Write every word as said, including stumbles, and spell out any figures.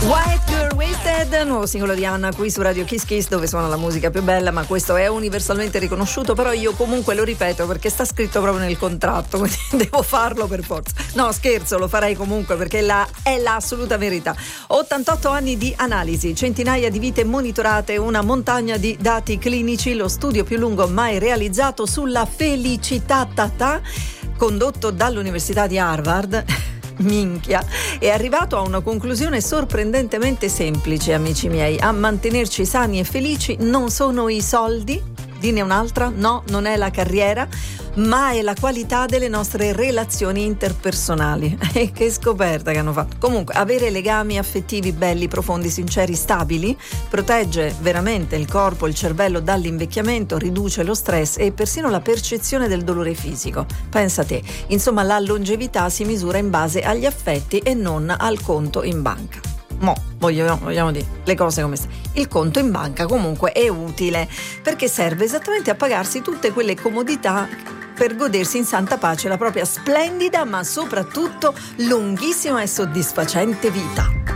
White Girl Wasted, nuovo singolo di Anna qui su Radio Kiss Kiss, dove suona la musica più bella, ma questo è universalmente riconosciuto, però io comunque lo ripeto perché sta scritto proprio nel contratto, quindi devo farlo per forza. No, scherzo, lo farei comunque perché la, è l'assoluta verità. ottantotto anni di analisi, centinaia di vite monitorate, una montagna di dati clinici, lo studio più lungo mai realizzato sulla felicità tata, condotto dall'Università di Harvard. Minchia, è arrivato a una conclusione sorprendentemente semplice, amici miei. A mantenerci sani e felici non sono i soldi, dine un'altra, no, non è la carriera, ma è la qualità delle nostre relazioni interpersonali. E che scoperta che hanno fatto. Comunque, avere legami affettivi belli, profondi, sinceri, stabili protegge veramente il corpo, il cervello dall'invecchiamento, riduce lo stress e persino la percezione del dolore fisico. Pensa te, insomma, la longevità si misura in base agli affetti e non al conto in banca. Mo, vogliamo, vogliamo dire le cose come stanno. Il conto in banca comunque è utile perché serve esattamente a pagarsi tutte quelle comodità per godersi in santa pace la propria splendida ma soprattutto lunghissima e soddisfacente vita.